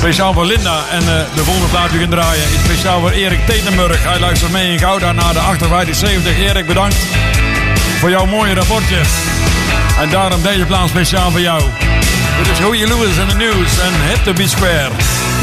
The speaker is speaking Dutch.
Speciaal voor Linda. En de volgende plaat die we gaan draaien is speciaal voor Erik Tetenburg. Hij luistert mee in Gouda naar de 5870. Erik, bedankt voor jouw mooie rapportje. En daarom deze plaat speciaal voor jou. Dit is Huey Lewis en de News en Hit to Be Square.